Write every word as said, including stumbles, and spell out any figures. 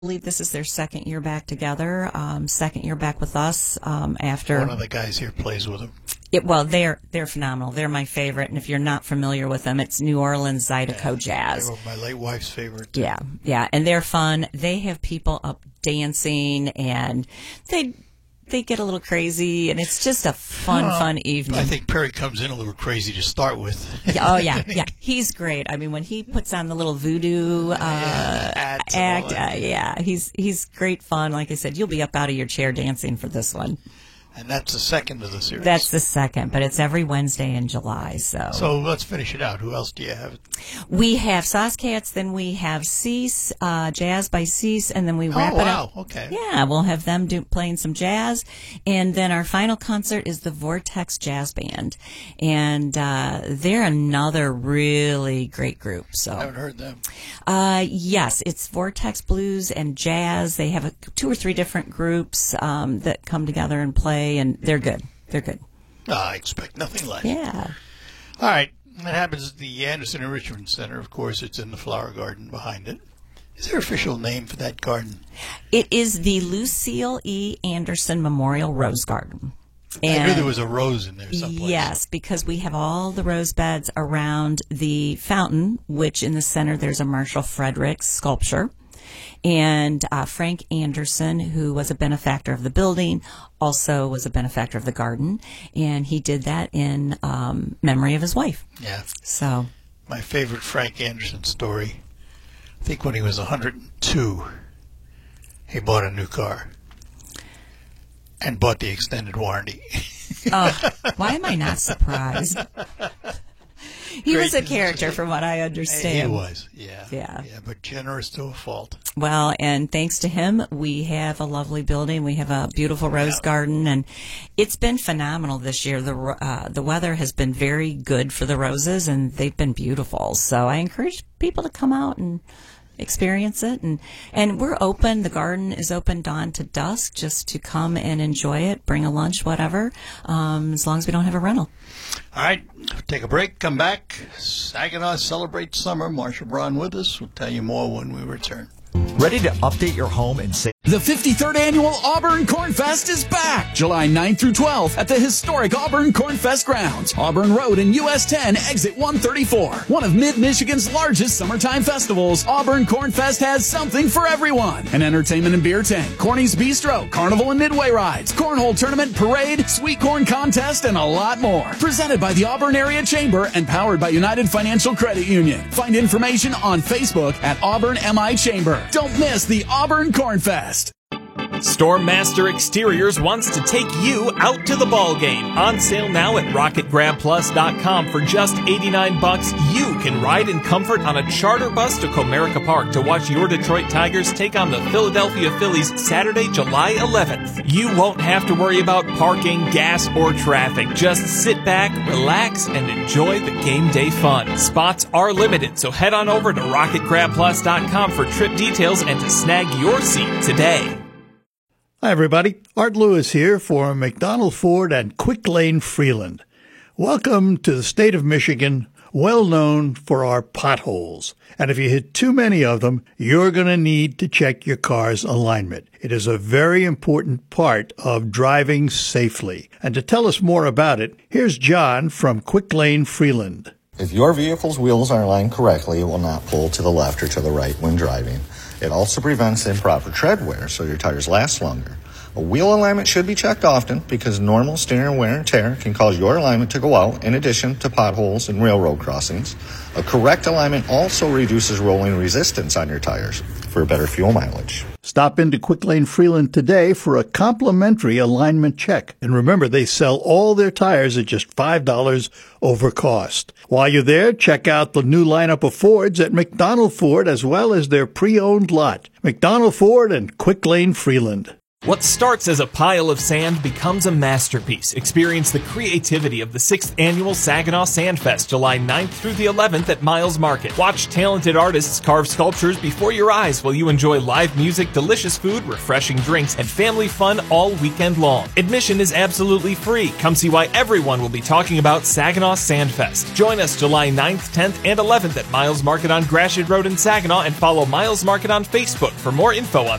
believe this is their second year back together, um, second year back with us um, after. One of the guys here plays with them. It, well, they're they're phenomenal. They're my favorite, and if you're not familiar with them, it's New Orleans Zydeco yeah, Jazz. They were my late wife's favorite. Too. Yeah, yeah, and they're fun. They have people up dancing, and they they get a little crazy, and it's just a fun, uh, fun evening. I think Perry comes in a little crazy to start with. Oh yeah, yeah, he's great. I mean, when he puts on the little voodoo uh, yeah, act, uh, yeah, he's he's great fun. Like I said, you'll be up out of your chair dancing for this one. And that's the second of the series. That's the second, but it's every Wednesday in July. So so let's finish it out. Who else do you have? We have Sauce Cats, then we have Cease, uh, Jazz by Cease, and then we wrap oh, it wow. up. Okay. Yeah, we'll have them do, playing some jazz. And then our final concert is the Vortex Jazz Band. And uh, they're another really great group. So I haven't heard them. Uh, yes, it's Vortex Blues and Jazz. They have a, two or three different groups um, that come together and play. And they're good. They're good. Oh, I expect nothing less. Yeah. All right. That happens at the Anderson and Richmond Center. Of course, it's in the flower garden behind it. Is there an official name for that garden? It is the Lucille E. Anderson Memorial Rose Garden. And I knew there was a rose in there someplace. Yes, because we have all the rose beds around the fountain, which in the center there's a Marshall Fredericks sculpture. And uh, Frank Anderson, who was a benefactor of the building, also was a benefactor of the garden, and he did that in um, memory of his wife. Yeah. So, my favorite Frank Anderson story, I think when he was one hundred two, he bought a new car and bought the extended warranty. Oh, why am I not surprised? He Great was a character, from what I understand. He was, yeah. Yeah. Yeah, but generous to a fault. Well, and thanks to him, we have a lovely building. We have a beautiful rose yeah. garden, and it's been phenomenal this year. The uh, the weather has been very good for the roses, and they've been beautiful. So I encourage people to come out and experience it, and and we're open. The garden is open dawn to dusk, just to come and enjoy it, bring a lunch, whatever, um, as long as we don't have a rental. All right, take a break, come back. Saginaw Celebrate Summer. Marsha Braun with us. We'll tell you more when we return. Ready to update your home and save? The fifty-third Annual Auburn Corn Fest is back, July ninth through twelfth at the historic Auburn Corn Fest grounds, Auburn Road and U S ten, exit one thirty-four. One of Mid-Michigan's largest summertime festivals, Auburn Corn Fest has something for everyone. An entertainment and beer tent, Corny's Bistro, carnival and midway rides, cornhole tournament, parade, sweet corn contest, and a lot more. Presented by the Auburn Area Chamber and powered by United Financial Credit Union. Find information on Facebook at Auburn M I Chamber. Don't miss the Auburn Corn Fest. Stormmaster Exteriors wants to take you out to the ball game. On sale now at rocket grab plus dot com for just eighty-nine bucks. You can ride in comfort on a charter bus to Comerica Park to watch your Detroit Tigers take on the Philadelphia Phillies Saturday, July eleventh. You won't have to worry about parking, gas, or traffic. Just sit back, relax, and enjoy the game day fun. Spots are limited, so head on over to rocket grab plus dot com for trip details and to snag your seat today. Hi, everybody. Art Lewis here for McDonald Ford and Quick Lane Freeland. Welcome to the state of Michigan, well known for our potholes. And if you hit too many of them, you're going to need to check your car's alignment. It is a very important part of driving safely. And to tell us more about it, here's John from Quick Lane Freeland. If your vehicle's wheels are aligned correctly, it will not pull to the left or to the right when driving. It also prevents improper tread wear, so your tires last longer. A wheel alignment should be checked often because normal steering wear and tear can cause your alignment to go out in addition to potholes and railroad crossings. A correct alignment also reduces rolling resistance on your tires for better fuel mileage. Stop into Quick Lane Freeland today for a complimentary alignment check. And remember, they sell all their tires at just five dollars over cost. While you're there, check out the new lineup of Fords at McDonald Ford as well as their pre-owned lot. McDonald Ford and Quick Lane Freeland. What starts as a pile of sand becomes a masterpiece. Experience the creativity of the sixth Annual Saginaw Sandfest, July ninth through the eleventh at Miles Market. Watch talented artists carve sculptures before your eyes while you enjoy live music, delicious food, refreshing drinks, and family fun all weekend long. Admission is absolutely free. Come see why everyone will be talking about Saginaw Sandfest. Join us July ninth, tenth, and eleventh at Miles Market on Gratiot Road in Saginaw, and follow Miles Market on Facebook for more info on